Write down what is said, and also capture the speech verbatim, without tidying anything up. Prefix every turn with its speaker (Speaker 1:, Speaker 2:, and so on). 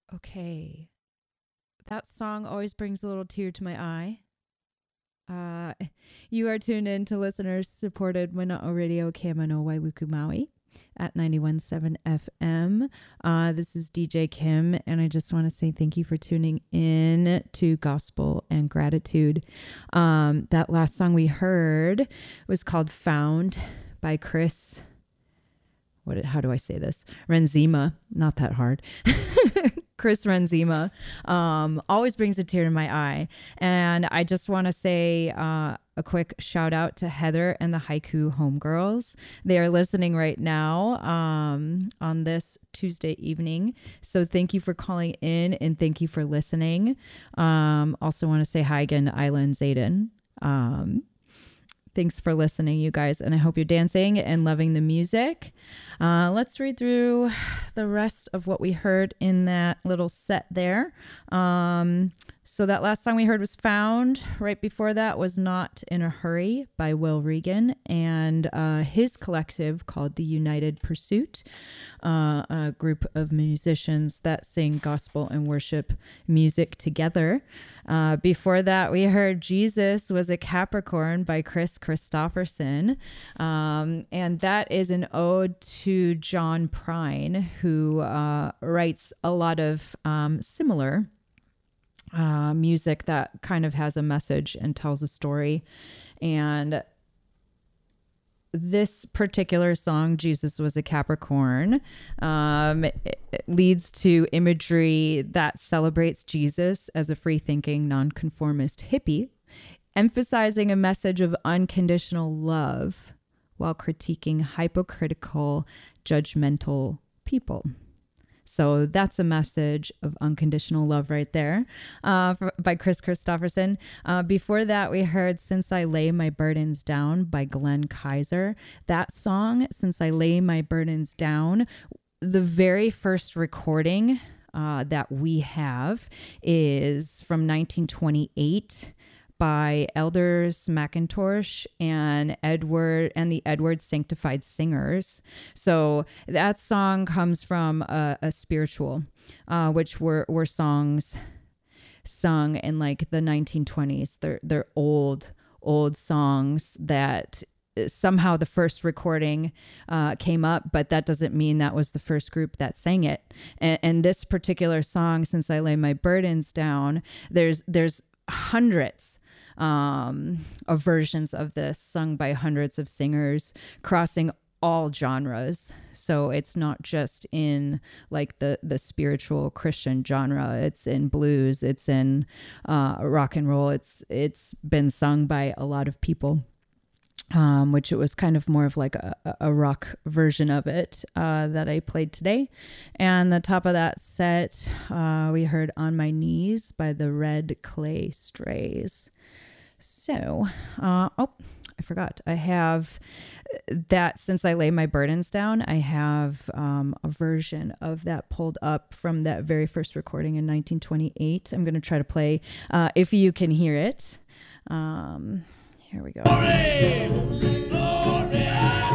Speaker 1: Okay. That song always brings a little tear to my eye. Uh, you are tuned in to listeners supported Mana'o Radio Kamano Wailuku Maui at ninety-one point seven F M. Uh, this is D J Kim, and I just want to say thank you for tuning in to Gospel and Gratitude. Um, that last song we heard was called Found by Chris. What? How do I say this? Renzema. Not that hard. Chris Renzema um, always brings a tear to my eye. And I just want to say uh, a quick shout out to Heather and the Haiku Homegirls. They are listening right now um, on this Tuesday evening. So thank you for calling in and thank you for listening. Um, also want to say hi again to Isla and Zayden. Um, Thanks for listening, you guys, and I hope you're dancing and loving the music. Uh, let's read through the rest of what we heard in that little set there. Um, so that last song we heard was Found. Right before that was Not in a Hurry by Will Regan and uh, his collective called The United Pursuit, uh, a group of musicians that sing gospel and worship music together. Uh, before that, we heard Jesus Was a Capricorn by Chris Christopherson. Um, and that is an ode to John Prine, who uh, writes a lot of um, similar uh, music that kind of has a message and tells a story. And this particular song, Jesus Was a Capricorn, um, it, it leads to imagery that celebrates Jesus as a free-thinking, nonconformist hippie, emphasizing a message of unconditional love while critiquing hypocritical, judgmental people. So that's a message of unconditional love right there uh, for, by Chris Christopherson. Uh, before that, we heard Since I Lay My Burdens Down by Glenn Kaiser. That song, Since I Lay My Burdens Down, the very first recording uh, that we have is from nineteen twenty-eight by Elders McIntosh and Edward and the Edward Sanctified Singers. So that song comes from a, a spiritual, uh, which were, were songs sung in like the nineteen twenties. They're, they're old, old songs that somehow the first recording uh, came up, but that doesn't mean that was the first group that sang it. And, and this particular song, Since I Lay My Burdens Down, there's, there's hundreds um, of versions of this sung by hundreds of singers crossing all genres. So it's not just in like the, the spiritual Christian genre. It's in blues. It's in uh, rock and roll. It's, it's been sung by a lot of people. Um, which it was kind of more of like a, a rock version of it uh, that I played today. And the top of that set, uh, we heard On My Knees by the Red Clay Strays. So, uh, oh, I forgot. I have that Since I Lay My Burdens Down, I have um, a version of that pulled up from that very first recording in nineteen twenty-eight. I'm going to try to play uh, if you can hear it. Um, Here we go. Glory, glory.